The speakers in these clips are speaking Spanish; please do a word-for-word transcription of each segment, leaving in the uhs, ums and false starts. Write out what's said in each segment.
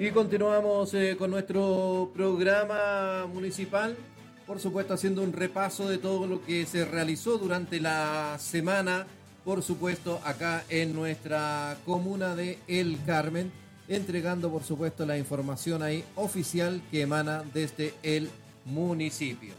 Y continuamos eh, con nuestro programa municipal, por supuesto haciendo un repaso de todo lo que se realizó durante la semana, por supuesto acá en nuestra comuna de El Carmen, entregando por supuesto la información ahí oficial que emana desde el municipio.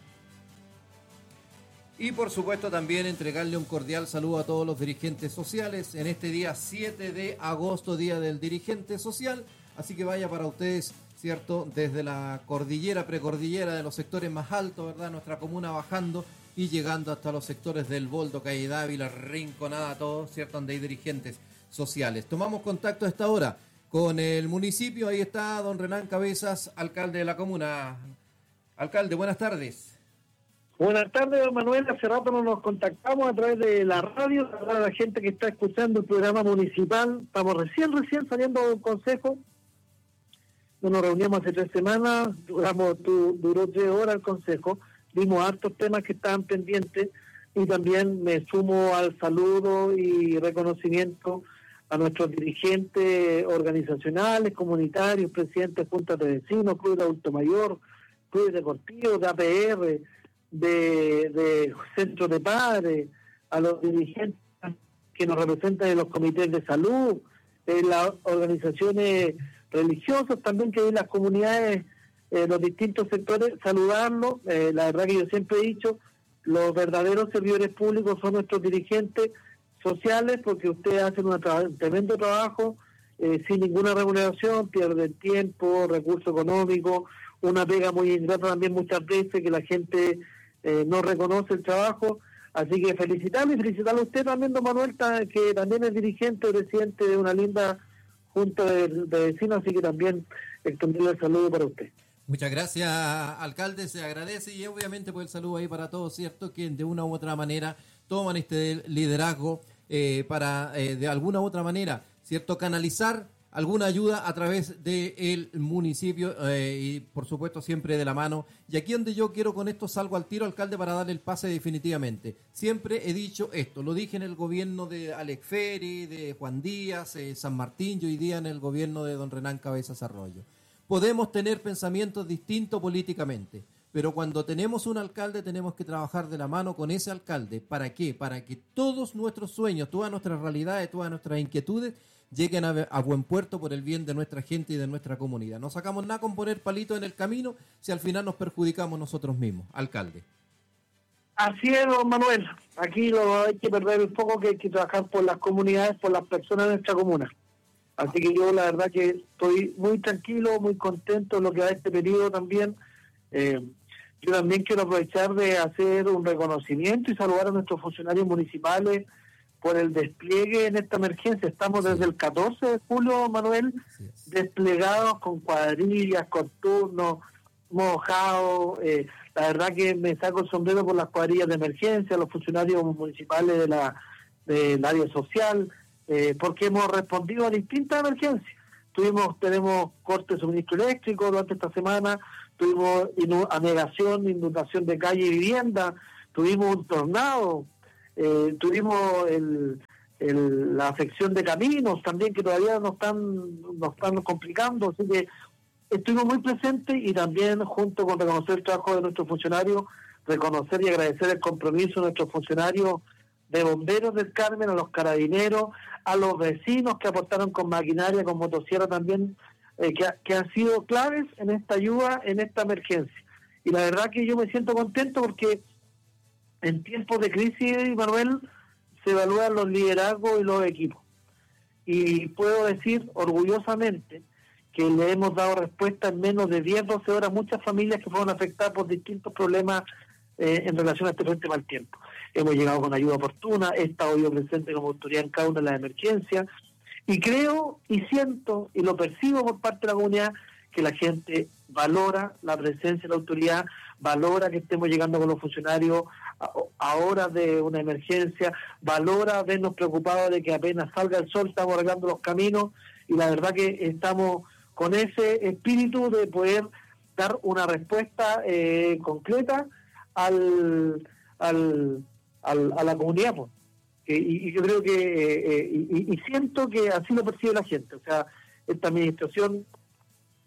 Y por supuesto también entregarle un cordial saludo a todos los dirigentes sociales en este día siete de agosto, Día del Dirigente Social. Así que vaya para ustedes, ¿cierto? Desde la cordillera, precordillera, de los sectores más altos, ¿verdad? Nuestra comuna bajando y llegando hasta los sectores del Boldo, Calle Dávila, Rinconada, todo, ¿cierto? Donde hay dirigentes sociales. Tomamos contacto a esta hora con el municipio. Ahí está don Renán Cabezas, alcalde de la comuna. Alcalde, buenas tardes. Buenas tardes, don Manuel. Hace rato no nos contactamos a través de la radio, a la gente que está escuchando el programa municipal. Estamos recién, recién saliendo de un consejo. Nos reunimos hace tres semanas, duramos, tu, duró tres horas el consejo, vimos hartos temas que estaban pendientes y también me sumo al saludo y reconocimiento a nuestros dirigentes organizacionales, comunitarios, presidentes de juntas de vecinos, club de adulto mayor, club deportivo, de A P R, de, de centros de padres, a los dirigentes que nos representan en los comités de salud, en las organizaciones religiosos también que hay en las comunidades, eh, los distintos sectores, saludarlos. Eh, la verdad que yo siempre he dicho, los verdaderos servidores públicos son nuestros dirigentes sociales, porque ustedes hacen un, tra- un tremendo trabajo eh, sin ninguna remuneración, pierden tiempo, recursos económicos, una pega muy ingrata también muchas veces que la gente eh, no reconoce el trabajo. Así que felicitarle y felicitarle a usted también, don Manuel, que también es dirigente, presidente de una linda junta de, de vecinos, así que también extenderle el saludo para usted. Muchas gracias, alcalde, se agradece y obviamente pues el saludo ahí para todos, ¿cierto? Que de una u otra manera toman este liderazgo eh, para eh, de alguna u otra manera, ¿cierto? Canalizar alguna ayuda a través del municipio eh, y por supuesto siempre de la mano. Y aquí donde yo quiero con esto salgo al tiro, alcalde, para darle el pase definitivamente. Siempre he dicho esto, lo dije en el gobierno de Alex Feri, de Juan Díaz, eh, San Martín y hoy día en el gobierno de don Renán Cabezas Arroyo. Podemos tener pensamientos distintos políticamente, pero cuando tenemos un alcalde tenemos que trabajar de la mano con ese alcalde. ¿Para qué? Para que todos nuestros sueños, todas nuestras realidades, todas nuestras inquietudes lleguen a, a buen puerto por el bien de nuestra gente y de nuestra comunidad. No sacamos nada con poner palitos en el camino si al final nos perjudicamos nosotros mismos. Alcalde. Así es, don Manuel. Aquí lo hay que perder el foco, que hay que trabajar por las comunidades, por las personas de nuestra comuna. Así que yo la verdad que estoy muy tranquilo, muy contento en lo que va este periodo también. Eh, yo también quiero aprovechar de hacer un reconocimiento y saludar a nuestros funcionarios municipales por el despliegue en esta emergencia. Estamos desde el catorce de julio, Manuel, desplegados con cuadrillas, con turnos, mojados. Eh, la verdad que me saco el sombrero por las cuadrillas de emergencia, los funcionarios municipales de la del área social, eh, porque hemos respondido a distintas emergencias. Tuvimos, tenemos corte de suministro eléctrico durante esta semana, tuvimos inu- anegación, inundación de calle y vivienda, tuvimos un tornado, eh, tuvimos el, el, la afección de caminos también, que todavía nos están, nos están complicando, así que estuvimos muy presentes y también junto con reconocer el trabajo de nuestros funcionarios, reconocer y agradecer el compromiso de nuestros funcionarios de bomberos del Carmen, a los carabineros, a los vecinos que aportaron con maquinaria, con motosierra también, eh, que, que han sido claves en esta ayuda, en esta emergencia. Y la verdad que yo me siento contento porque en tiempos de crisis, Manuel, se evalúan los liderazgos y los equipos. Y puedo decir orgullosamente que le hemos dado respuesta en menos de diez, doce horas a muchas familias que fueron afectadas por distintos problemas eh, en relación a este frente mal tiempo. Hemos llegado con ayuda oportuna, he estado yo presente como autoridad en cada una de las emergencias, y creo y siento y lo percibo por parte de la comunidad que la gente valora la presencia de la autoridad, valora que estemos llegando con los funcionarios a, a horas de una emergencia, valora vernos preocupados de que apenas salga el sol estamos arreglando los caminos, y la verdad que estamos con ese espíritu de poder dar una respuesta eh, concreta al, al, al a la comunidad, pues. Eh, y, y yo creo que eh, y, y siento que así lo percibe la gente. O sea, esta administración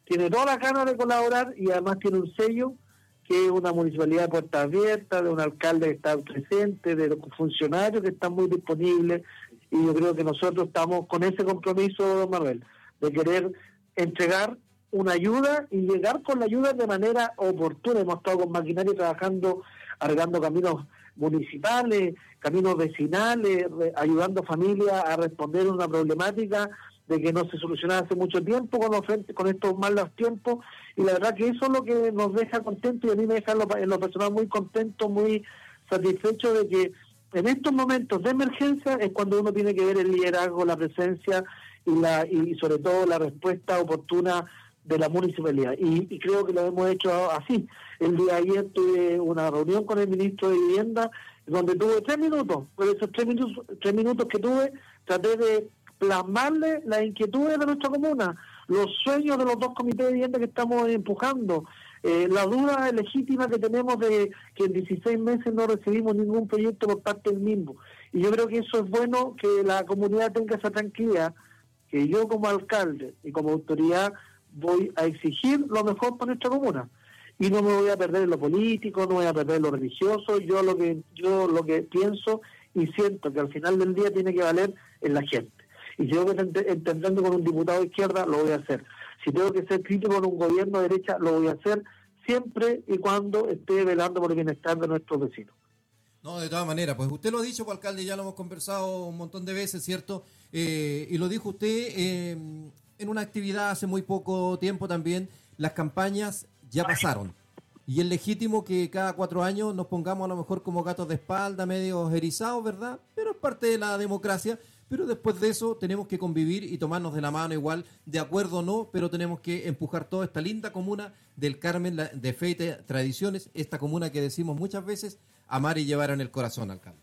tiene toda la ganas de colaborar y además tiene un sello que es una municipalidad de puertas abiertas, de un alcalde que está presente, de los funcionarios que están muy disponibles, y yo creo que nosotros estamos con ese compromiso, don Manuel, de querer entregar una ayuda y llegar con la ayuda de manera oportuna. Hemos estado con maquinaria trabajando, arreglando caminos municipales, caminos vecinales, re, ayudando familias a responder a una problemática de que no se solucionaba hace mucho tiempo con, los, con estos malos tiempos, y la verdad que eso es lo que nos deja contentos, y a mí me deja en lo, en lo personal muy contento, muy satisfecho de que en estos momentos de emergencia es cuando uno tiene que ver el liderazgo, la presencia y la y sobre todo la respuesta oportuna de la municipalidad, y, y creo que lo hemos hecho así. El día de ayer tuve una reunión con el ministro de Vivienda donde tuve tres minutos, por esos tres minutos, tres minutos que tuve traté de plasmarle las inquietudes de nuestra comuna, los sueños de los dos comités de vivienda que estamos empujando, eh, la duda legítima que tenemos de que en dieciséis meses no recibimos ningún proyecto por parte del mismo. Y yo creo que eso es bueno, que la comunidad tenga esa tranquilidad, que yo como alcalde y como autoridad voy a exigir lo mejor para nuestra comuna. Y no me voy a perder en lo político, no voy a perder en lo religioso. Yo lo que yo lo que pienso y siento que al final del día tiene que valer en la gente. Y si tengo que entenderme con un diputado de izquierda, lo voy a hacer. Si tengo que ser crítico con un gobierno de derecha, lo voy a hacer, siempre y cuando esté velando por el bienestar de nuestros vecinos. No, de todas maneras, pues usted lo ha dicho, pues, alcalde, ya lo hemos conversado un montón de veces, ¿cierto? Eh, y lo dijo usted eh, en una actividad hace muy poco tiempo también, las campañas ya pasaron. Y es legítimo que cada cuatro años nos pongamos a lo mejor como gatos de espalda, medio erizados, ¿verdad? Pero es parte de la democracia. Pero después de eso tenemos que convivir y tomarnos de la mano igual, de acuerdo o no, pero tenemos que empujar toda esta linda comuna del Carmen, de fe y tradiciones, esta comuna que decimos muchas veces, amar y llevar en el corazón, alcalde.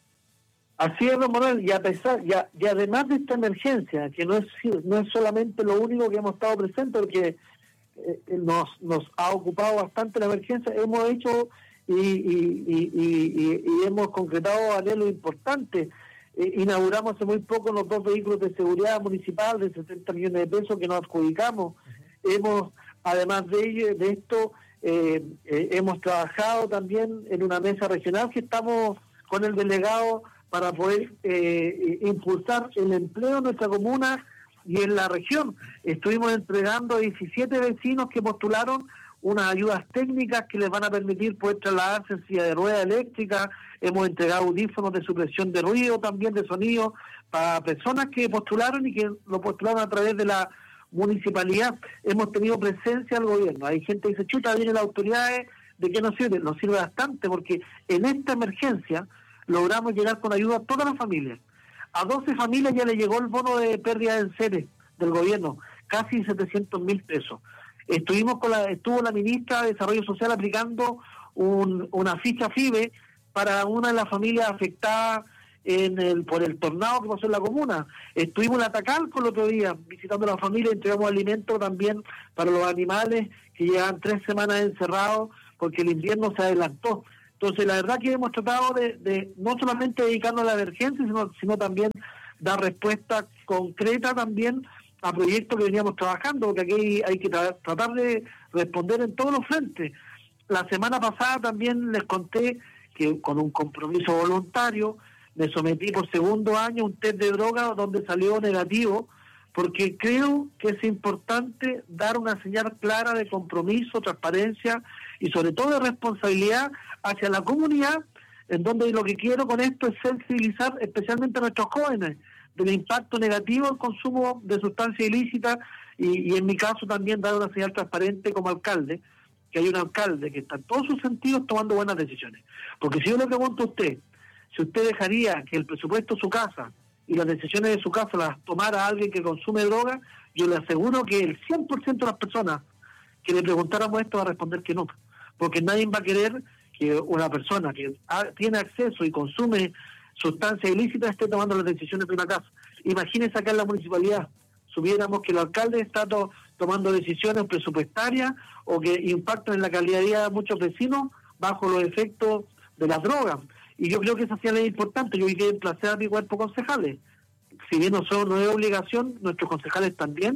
Así es, don Manuel, y a pesar, y, a, y además de esta emergencia, que no es no es solamente lo único que hemos estado presentes, porque eh, nos nos ha ocupado bastante la emergencia, hemos hecho y, y, y, y, y hemos concretado anhelos importantes. Eh, inauguramos hace muy poco los dos vehículos de seguridad municipal de setenta millones de pesos que nos adjudicamos. Uh-huh. Hemos, además de ello, de esto, eh, eh, hemos trabajado también en una mesa regional que estamos con el delegado para poder eh, impulsar el empleo en nuestra comuna y en la región. Estuvimos entregando a diecisiete vecinos que postularon unas ayudas técnicas que les van a permitir poder trasladarse en silla de rueda eléctrica. Hemos entregado audífonos de supresión de ruido, también de sonido, para personas que postularon y que lo postularon a través de la municipalidad. Hemos tenido presencia del gobierno. Hay gente que dice, chuta, vienen las autoridades, ¿de qué nos sirve? Nos sirve bastante, porque en esta emergencia logramos llegar con ayuda a todas las familias. A doce familias ya le llegó el bono de pérdida de enseres del gobierno, casi setecientos mil pesos. Estuvimos con la, estuvo la ministra de Desarrollo Social aplicando un, una ficha FIBE para una de las familias afectadas en el por el tornado que pasó en la comuna. Estuvimos en Atacalco el otro día visitando a la familia, entregamos alimentos también para los animales que llevan tres semanas encerrados porque el invierno se adelantó. Entonces, la verdad que hemos tratado de, de no solamente dedicarnos a la emergencia, sino, sino también dar respuesta concreta también a proyectos que veníamos trabajando, porque aquí hay, hay que tra- tratar de responder en todos los frentes. La semana pasada también les conté que con un compromiso voluntario me sometí por segundo año a un test de droga donde salió negativo, porque creo que es importante dar una señal clara de compromiso, transparencia y sobre todo de responsabilidad hacia la comunidad, en donde lo que quiero con esto es sensibilizar especialmente a nuestros jóvenes del impacto negativo del consumo de sustancias ilícitas y, y en mi caso también dar una señal transparente como alcalde, que hay un alcalde que está en todos sus sentidos tomando buenas decisiones. Porque si yo le pregunto a usted, si usted dejaría que el presupuesto de su casa y las decisiones de su casa las tomara alguien que consume droga, yo le aseguro que el cien por ciento de las personas que le preguntáramos esto va a responder que no. Porque nadie va a querer que una persona que ha, tiene acceso y consume sustancias ilícitas esté tomando las decisiones de una casa. Imagínese acá en la municipalidad, supiéramos que el alcalde está to, tomando decisiones presupuestarias o que impactan en la calidad de vida de muchos vecinos bajo los efectos de las drogas. Y yo creo que esa señal es importante. Yo hoy quiero emplazar a mi cuerpo concejales. Si bien no, son, no es obligación, nuestros concejales también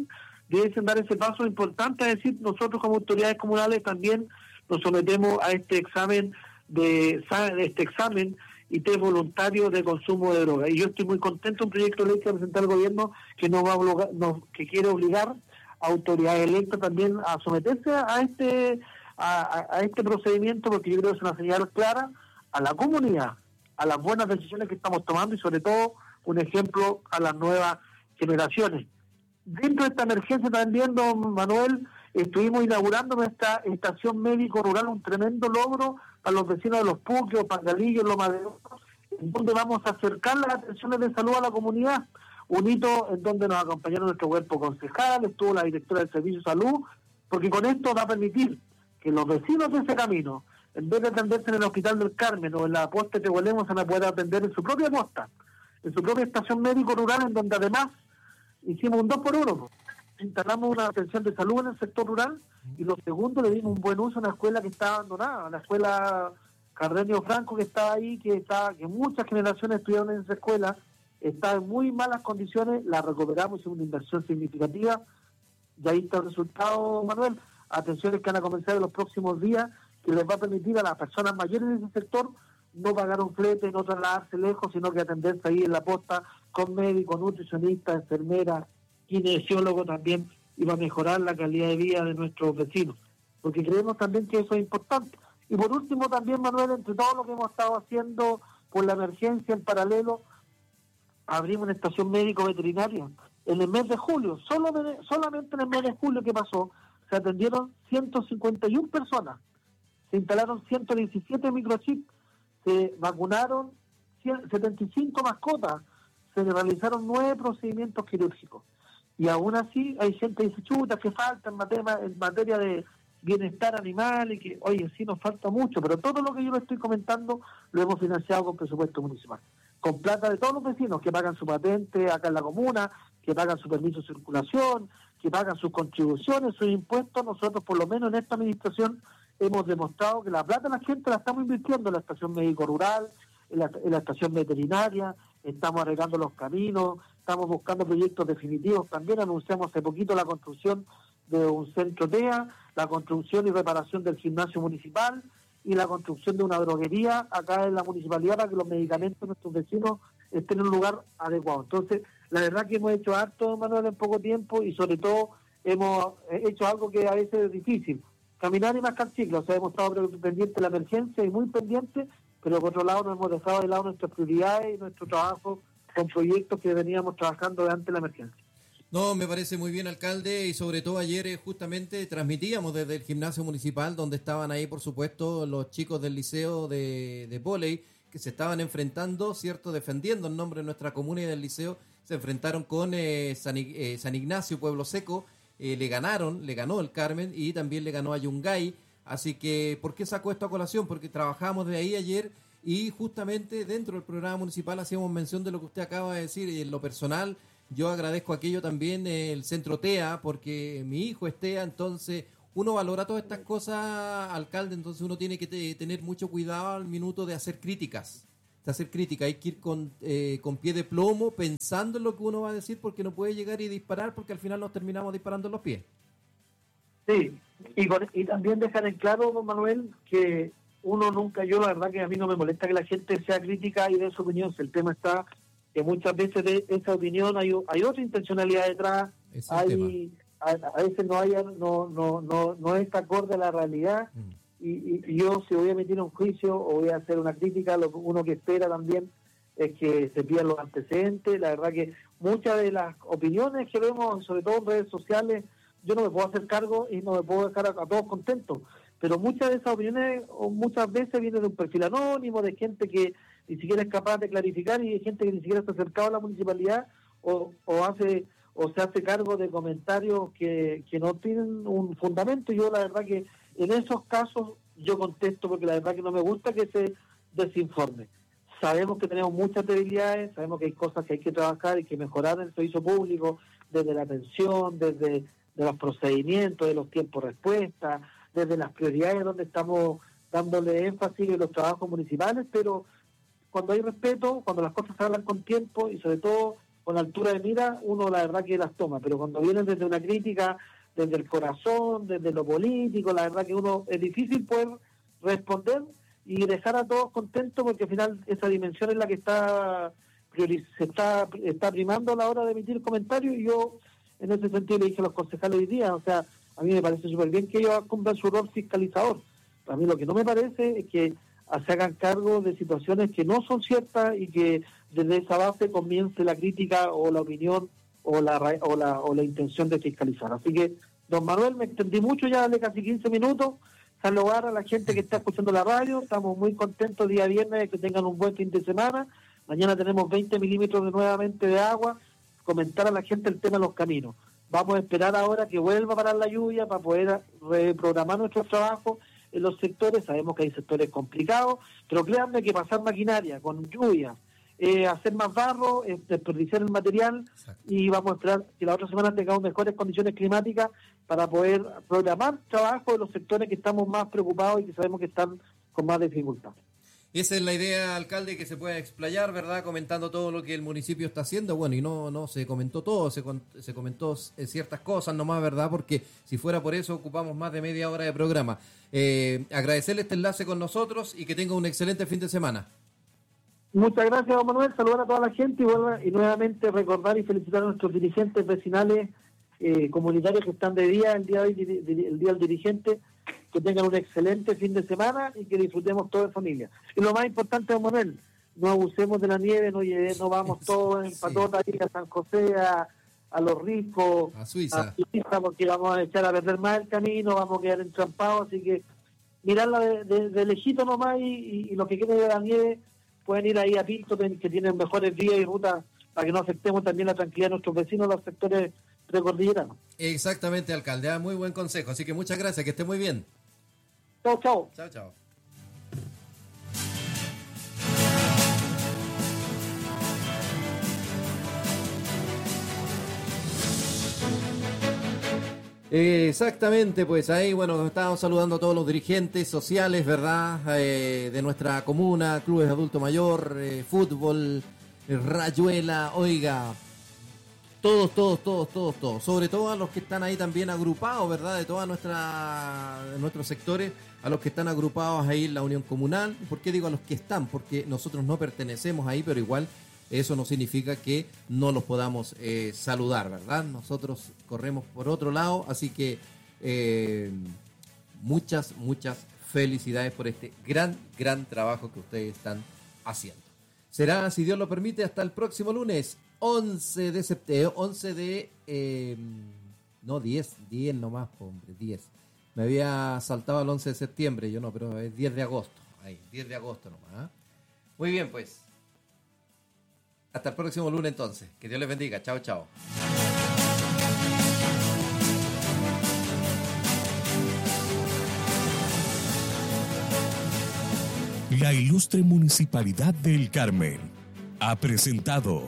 debiesen dar ese paso importante, es decir, nosotros como autoridades comunales también nos sometemos a este examen de, de este examen y test voluntario de consumo de droga. Y yo estoy muy contento, un proyecto de ley que va a presentar el gobierno que nos va a obligar, nos, que quiere obligar a autoridades electas también a someterse a este a, a este procedimiento, porque yo creo que es una señal clara a la comunidad, a las buenas decisiones que estamos tomando y sobre todo un ejemplo a las nuevas generaciones. Dentro de esta emergencia también, don Manuel, estuvimos inaugurando nuestra estación médico rural, un tremendo logro para los vecinos de Los Puquios, Pangalillos, Loma de Oro, en donde vamos a acercar las atenciones de salud a la comunidad. Un hito en donde nos acompañaron nuestro cuerpo concejal, estuvo la directora del Servicio de Salud, porque con esto va a permitir que los vecinos de ese camino, en vez de atenderse en el Hospital del Carmen o en la posta de Tehuelemo, se van a poder atender en su propia posta, en su propia estación médico rural, en donde además hicimos un dos por uno. Instalamos una atención de salud en el sector rural y lo segundo, le dimos un buen uso a una escuela que está abandonada, la escuela Cardenio Franco, que está ahí, que está que muchas generaciones estudiaron en esa escuela, está en muy malas condiciones, la recuperamos, es una inversión significativa y ahí está el resultado, Manuel. Atenciones que van a comenzar en los próximos días, que les va a permitir a las personas mayores de ese sector no pagar un flete, no trasladarse lejos, sino que atenderse ahí en la posta con médicos, nutricionistas, enfermeras, kinesiólogo también, y va a mejorar la calidad de vida de nuestros vecinos, porque creemos también que eso es importante. Y por último también, Manuel, entre todo lo que hemos estado haciendo por la emergencia en paralelo, abrimos una estación médico-veterinaria en el mes de julio, solo solamente en el mes de julio que pasó, se atendieron ciento cincuenta y una personas, se instalaron ciento diecisiete microchips, se vacunaron setenta y cinco mascotas, se realizaron nueve procedimientos quirúrgicos. Y aún así hay gente que dice, chuta, que falta en materia, en materia de bienestar animal, y que, oye, sí nos falta mucho, pero todo lo que yo le estoy comentando lo hemos financiado con presupuesto municipal, con plata de todos los vecinos que pagan su patente acá en la comuna, que pagan su permiso de circulación, que pagan sus contribuciones, sus impuestos. Nosotros, por lo menos en esta administración, hemos demostrado que la plata de la gente la estamos invirtiendo en la estación médico-rural, en la, en la estación veterinaria, estamos arreglando los caminos, estamos buscando proyectos definitivos. También anunciamos hace poquito la construcción de un centro T E A, la construcción y reparación del gimnasio municipal y la construcción de una droguería acá en la municipalidad para que los medicamentos de nuestros vecinos estén en un lugar adecuado. Entonces, la verdad que hemos hecho harto, Manuel, en poco tiempo, y sobre todo hemos hecho algo que a veces es difícil, caminar y marcar ciclos. O sea, hemos estado pendientes de la emergencia y muy pendientes, pero por otro lado no hemos dejado de lado nuestras prioridades y nuestro trabajo con proyectos que veníamos trabajando durante la emergencia. No, me parece muy bien, alcalde, y sobre todo ayer eh, justamente transmitíamos desde el gimnasio municipal, donde estaban ahí, por supuesto, los chicos del liceo de, de vóley, que se estaban enfrentando, ¿cierto?, defendiendo el nombre de nuestra comuna y del liceo, se enfrentaron con eh, San, eh, San Ignacio, Pueblo Seco, eh, le ganaron, le ganó el Carmen y también le ganó a Yungay. Así que, ¿por qué sacó esto a colación? Porque trabajamos de ahí ayer y justamente dentro del programa municipal hacíamos mención de lo que usted acaba de decir, y en lo personal yo agradezco aquello también, eh, el centro T E A, porque mi hijo es T E A, entonces uno valora todas estas cosas, alcalde, entonces uno tiene que te, tener mucho cuidado al minuto de hacer críticas, de hacer críticas, hay que ir con, eh, con pie de plomo, pensando en lo que uno va a decir, porque no puede llegar y disparar, porque al final nos terminamos disparando en los pies. Sí, y, con, y también dejar en claro, don Manuel, que uno nunca, yo la verdad que a mí no me molesta que la gente sea crítica y dé su opinión, si el tema está que muchas veces de esa opinión hay, hay otra intencionalidad detrás, hay a, a veces no hay no no no no es acorde a la realidad, mm. y, y, y yo si voy a emitir un juicio o voy a hacer una crítica, lo uno que espera también es que se pidan los antecedentes. La verdad que muchas de las opiniones que vemos, sobre todo en redes sociales, yo no me puedo hacer cargo y no me puedo dejar a, a todos contentos, pero muchas de esas opiniones o muchas veces vienen de un perfil anónimo, de gente que ni siquiera es capaz de clarificar, y hay gente que ni siquiera está acercado a la municipalidad o, o hace o se hace cargo de comentarios que, que no tienen un fundamento. Yo la verdad que en esos casos yo contesto, porque la verdad que no me gusta que se desinforme. Sabemos que tenemos muchas debilidades, sabemos que hay cosas que hay que trabajar y que mejorar en el servicio público, desde la atención, desde de los procedimientos, de los tiempos de respuesta, desde las prioridades donde estamos dándole énfasis en los trabajos municipales, pero cuando hay respeto, cuando las cosas se hablan con tiempo y sobre todo con altura de mira, uno la verdad que las toma, pero cuando vienen desde una crítica, desde el corazón, desde lo político, la verdad que uno es difícil poder responder y dejar a todos contentos, porque al final esa dimensión es la que está se está, está primando a la hora de emitir comentarios, y yo en ese sentido le dije a los concejales hoy día, o sea, a mí me parece súper bien que ellos cumplan su rol fiscalizador. A mí lo que no me parece es que se hagan cargo de situaciones que no son ciertas y que desde esa base comience la crítica o la opinión o la o la, o la intención de fiscalizar. Así que, don Manuel, me extendí mucho, ya hablé casi quince minutos. Saludar a la gente que está escuchando la radio, estamos muy contentos día viernes, que tengan un buen fin de semana. Mañana tenemos veinte milímetros de nuevamente de agua. Comentar a la gente el tema de los caminos. Vamos a esperar ahora que vuelva a parar la lluvia para poder reprogramar nuestros trabajos en los sectores. Sabemos que hay sectores complicados, pero créanme que pasar maquinaria con lluvia, eh, hacer más barro, eh, desperdiciar el material. Exacto. Y vamos a esperar que la otra semana tengamos mejores condiciones climáticas para poder programar trabajo de los sectores que estamos más preocupados y que sabemos que están con más dificultad. Esa es la idea, alcalde, que se pueda explayar, ¿verdad? Comentando todo lo que el municipio está haciendo. Bueno, y no no se comentó todo, se, se comentó ciertas cosas nomás, ¿verdad? Porque si fuera por eso ocupamos más de media hora de programa. Eh, agradecerle este enlace con nosotros y que tenga un excelente fin de semana. Muchas gracias, don Manuel. Saludar a toda la gente y, bueno, y nuevamente recordar y felicitar a nuestros dirigentes vecinales eh, comunitarios que están de día, el día de hoy, el día del dirigente. Que tengan un excelente fin de semana y que disfrutemos todos de familia. Y lo más importante, don Manuel, no abusemos de la nieve, no, no vamos todos en sí. patota a San José, a, a Los Ricos, a Suiza. a Suiza, porque vamos a echar a perder más el camino, vamos a quedar entrampados, así que mirarla de, de, de lejito nomás, y, y, y los que quieren de la nieve pueden ir ahí a Pinto, que tienen mejores vías y rutas, para que no afectemos también la tranquilidad de nuestros vecinos, los sectores precordilleranos. Exactamente, alcalde, muy buen consejo, así que muchas gracias, que esté muy bien. Chao, chao. Chao, chao. Exactamente, pues ahí, bueno, estábamos saludando a todos los dirigentes sociales, ¿verdad? Eh, de nuestra comuna, clubes de adulto mayor, eh, fútbol, eh, rayuela, oiga, todos, todos, todos, todos, todos, sobre todo a los que están ahí también agrupados, ¿verdad? De todos nuestra, nuestros sectores, a los que están agrupados ahí en la Unión Comunal. ¿Por qué digo a los que están? Porque nosotros no pertenecemos ahí, pero igual eso no significa que no los podamos eh, saludar, ¿verdad? Nosotros corremos por otro lado, así que eh, muchas, muchas felicidades por este gran, gran trabajo que ustedes están haciendo. Será, si Dios lo permite, hasta el próximo lunes, once de septiembre, once de, eh, no, diez, diez nomás, hombre, diez. Me había saltado el once de septiembre, yo no, pero es diez de agosto, ahí, diez de agosto nomás. ¿eh? Muy bien, pues. Hasta el próximo lunes entonces. Que Dios les bendiga. Chao, chao. La ilustre Municipalidad del Carmen ha presentado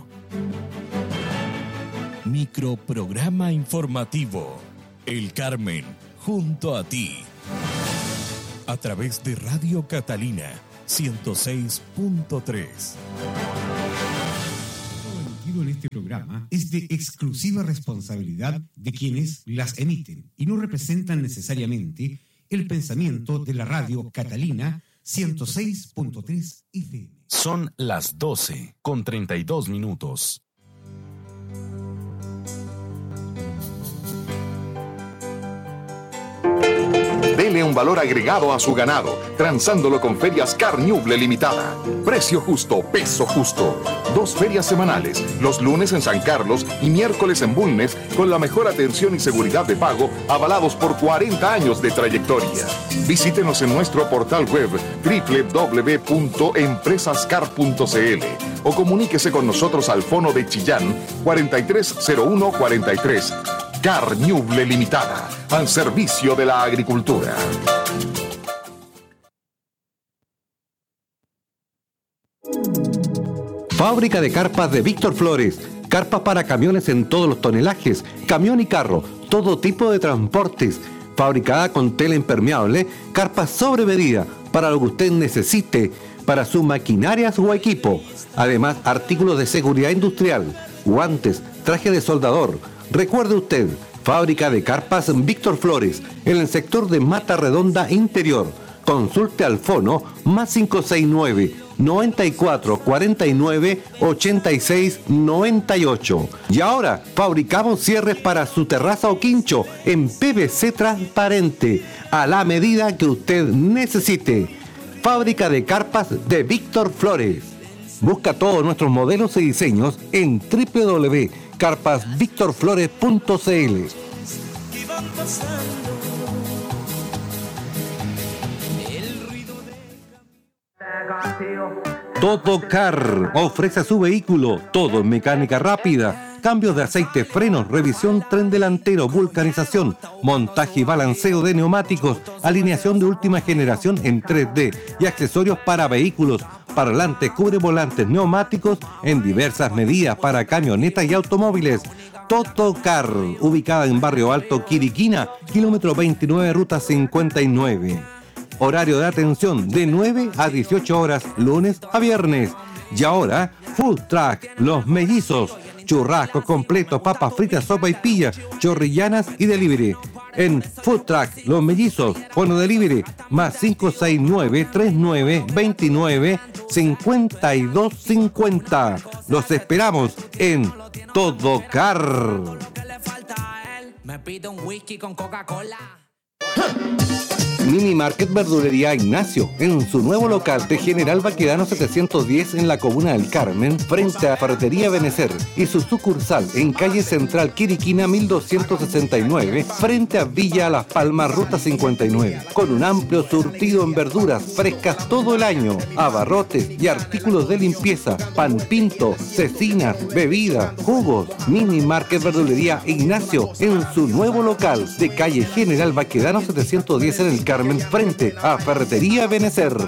Microprograma Informativo El Carmen junto a ti, a través de Radio Catalina ciento seis punto tres. En este programa es de exclusiva responsabilidad de quienes las emiten y no representan necesariamente el pensamiento de la Radio Catalina ciento seis punto tres F M. Son las doce con treinta y dos minutos. Dele un valor agregado a su ganado, transándolo con Ferias Carñuble Limitada. Precio justo, peso justo. Dos ferias semanales, los lunes en San Carlos y miércoles en Bulnes, con la mejor atención y seguridad de pago, avalados por cuarenta años de trayectoria. Visítenos en nuestro portal web doble u doble u doble u punto empresascar punto c l o comuníquese con nosotros al fono de Chillán cuarenta y tres cero uno cuarenta y tres. Carñuble Limitada, al servicio de la agricultura. Fábrica de carpas de Víctor Flores. Carpas para camiones en todos los tonelajes, camión y carro, todo tipo de transportes. Fabricada con tela impermeable, carpas sobre medida, para lo que usted necesite, para sus maquinarias o equipo. Además, artículos de seguridad industrial. guantes, traje de soldador. Recuerde usted, fábrica de carpas Víctor Flores, en el sector de Mata Redonda Interior. Consulte al fono más cinco seis nueve, noventa y cuatro, cuarenta y nueve, ochenta y seis, noventa y ocho. Y ahora fabricamos cierres para su terraza o quincho en P V C transparente, a la medida que usted necesite. Fábrica de carpas de Víctor Flores. Busca todos nuestros modelos y diseños en doble u doble u doble u punto carpas víctor flores punto c l. Todo Car ofrece a su vehículo todo en mecánica rápida, cambios de aceite, frenos, revisión tren delantero, vulcanización, montaje y balanceo de neumáticos, alineación de última generación en tres D y accesorios para vehículos, parlantes, cubrevolantes, neumáticos en diversas medidas para camionetas y automóviles. Toto Car, ubicada en Barrio Alto, Quiriquina, kilómetro veintinueve, ruta cincuenta y nueve. Horario de atención de nueve a dieciocho horas, lunes a viernes. Y ahora, Food Truck Los Mellizos. Churrasco completo, papas fritas, sopa y pilla, chorrillanas y delivery. En Food Truck Los Mellizos, fono delivery, más cinco seis nueve, treinta y nueve, veintinueve, cincuenta y dos cincuenta. Los esperamos en Todo Car. Me pido un whisky con Coca-Cola. Mini Market Verdulería Ignacio, en su nuevo local de General Baquedano setecientos diez en la comuna del Carmen, frente a Ferretería Benecer, y su sucursal en calle Central Quiriquina mil doscientos sesenta y nueve, frente a Villa Las Palmas, ruta cincuenta y nueve, con un amplio surtido en verduras frescas todo el año, abarrotes y artículos de limpieza, pan pinto, cecinas, bebidas, jugos. Mini Market Verdulería Ignacio, en su nuevo local de calle General Baquedano setecientos diez en el Carmen, frente a Ferretería Benecer.